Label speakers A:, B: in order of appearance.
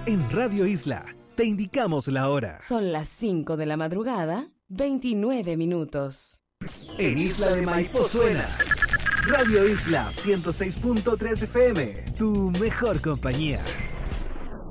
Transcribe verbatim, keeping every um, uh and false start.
A: En Radio Isla te indicamos la hora.
B: Son las cinco de la madrugada, veintinueve minutos.
A: En Isla de Maipo suena Radio Isla ciento seis punto tres F M, tu mejor compañía.